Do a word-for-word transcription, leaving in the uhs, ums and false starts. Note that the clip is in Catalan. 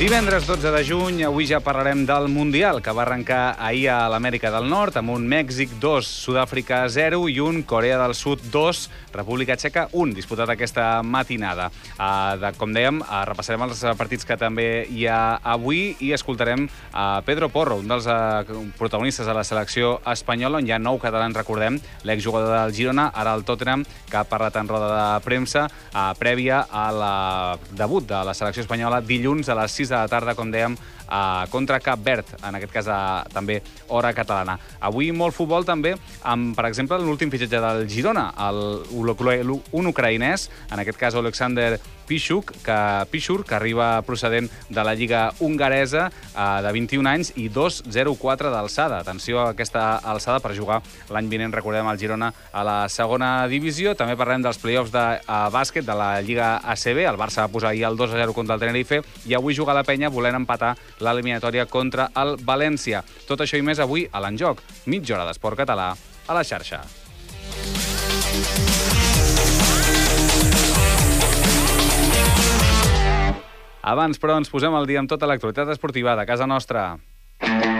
Divendres dotze de juny, avui ja parlarem del Mundial, que va arrencar ahir a l'Amèrica del Nord, amb un Mèxic dos, Sud-àfrica zero i un Corea del Sud dos, República Txeca un, disputat aquesta matinada. Uh, de, com dèiem, uh, repassarem els partits que també hi ha avui i escoltarem uh, Pedro Porro, un dels uh, protagonistes de la selecció espanyola, on hi ha nou catalans, recordem, l'exjugador del Girona, ara el Tottenham, que ha parlat en roda de premsa uh, prèvia al debut de la selecció espanyola dilluns a les sis de la tarda, com dèiem, uh, contra Cap Verd, en aquest cas uh, també hora catalana. Avui molt futbol també, amb, per exemple, l'últim fitxatge del Girona, el, un ucraïnès, en aquest cas Alexander Piszczuk, que, Piszczuk, que arriba procedent de la Lliga hongaresa, uh, de vint-i-un anys i dos coma zero quatre d'alçada. Atenció a aquesta alçada per jugar l'any vinent, recordem, el Girona a la segona divisió. També parlem dels play-offs de uh, bàsquet de la Lliga A C B. El Barça va posar ahir el dos a zero contra el Tenerife i avui juga la Penya volent empatar l'eliminatòria contra el València. Tot això i més avui a l'Enjoc. Mitja hora d'esport català a la xarxa. Abans, però, ens posem al dia amb tota l'actualitat esportiva de casa nostra.